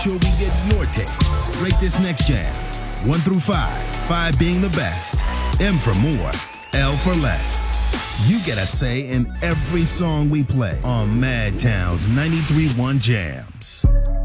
Sure, we get your take. Rate this next jam. 1 through 5. 5 being the best. M for more. L for less. You get a say in every song we play on Madtown's 93.1 Jams.